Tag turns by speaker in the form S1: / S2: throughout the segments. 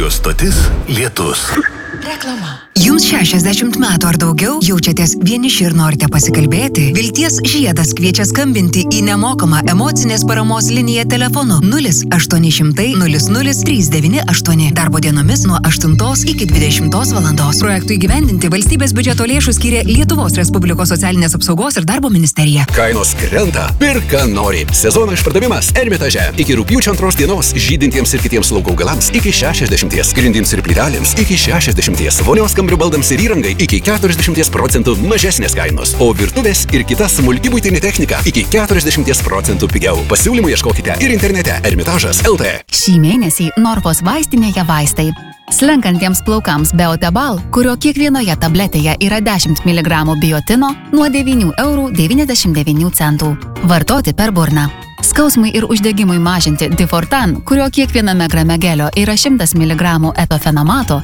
S1: Radio stotis Lietus.
S2: Reklama. Jums 60 metų ar daugiau, jaučiatės vieniši ir norite pasikalbėti? Vilties žiedas kviečia skambinti į nemokamą emocinės paramos liniją telefonu 0800 00 398 darbo dienomis nuo 8 iki 20 valandos. Projektui įgyvendinti valstybės biudžeto lėšų skyrė Lietuvos Respublikos socialinės apsaugos ir darbo ministerija.
S3: Kainos krenta, pirka nori. Sezono išpardavimas Ermitaže. Iki rugpjūčio 2 dienos žydintiems ir kitiems lauko augalams iki 60, grindims ir plytelėms iki 60, vonios kambarių baldams ir įrangai iki 40% mažesnės kainos, o virtuvės ir kita smulki buitinė technika iki 40% pigiau. Pasiūlymų ieškokite ir internete Ermitažas LT.
S4: Šį mėnesį Norfos vaistinėje vaistai. Slenkantiems plaukams Beotebal, kurio kiekvienoje tabletėje yra 10 mg biotino, nuo 9,99 €. Vartoti per burną. Skausmui ir uždegimui mažinti Difortan, kurio kiekviename grame gelio yra 100 mg etofenamato,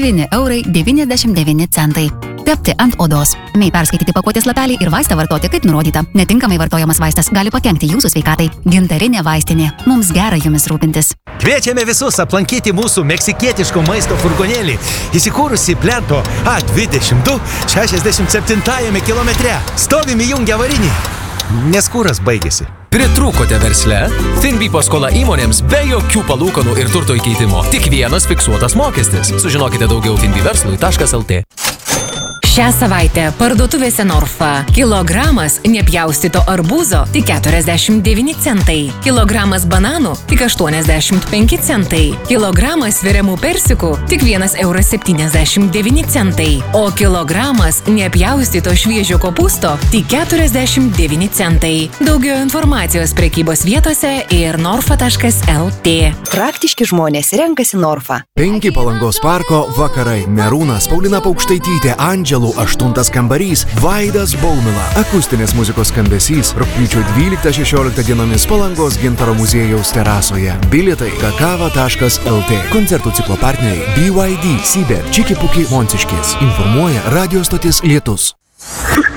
S4: 9,99 €. Tepti ant odos. Mei perskaityti pakuotės lapelį ir vaistą vartoti kaip nurodyta. Netinkamai vartojamas vaistas gali pakenkti jūsų sveikatai. Gintarinė vaistinė. Mums gera jumis rūpintis.
S5: Kviečiame visus aplankyti mūsų meksikietiško maisto furgonėlį, įsikūrusi Plento A22 67 kilometre. Stovim įjungę avarinį, nes kuras baigėsi.
S6: Pritrūkote versle? Finbi paskola įmonėms be jokių palūkanų ir turto įkeitimo. Tik vienas fiksuotas mokestis. Sužinokite daugiau finbiverslui.lt.
S7: Šią savaitę parduotuvėse Norfa. Kilogramas nepjaustyto arbūzo tik 49 centai. Kilogramas bananų tik 85 centai. Kilogramas sveriamų persikų tik 1,79 €. O kilogramas nepjaustyto šviežio kopūsto tik 49 centai. Daugiau informacijos prekybos vietose ir norfa.lt.
S8: Praktiški žmonės renkasi Norfa.
S9: 5 Palangos parko vakarai. Merūnas, Paulina Paukštaitytė, Andželų 8 kambarys, Vaidas Baumila. Akustinės muzikos skambesys rugpjūčio 12-16 dienomis Palangos Gintaro muziejaus terasoje. Bilietai kakava.lt. Koncertų ciklo partneriai BYD, Sibir, Čiki Puki, Monciškės. Informuoja radio stotis Lietus.